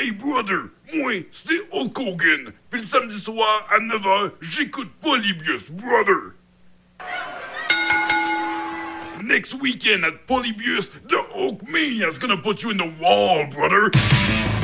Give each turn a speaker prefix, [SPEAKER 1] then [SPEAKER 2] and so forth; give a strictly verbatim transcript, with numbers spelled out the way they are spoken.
[SPEAKER 1] Hey brother, moi, c'est Hulk Hogan. Puis le samedi soir à neuf heures, j'écoute Polybius, brother. Next weekend at Polybius, the Hulkmania's gonna put you in the wall, brother.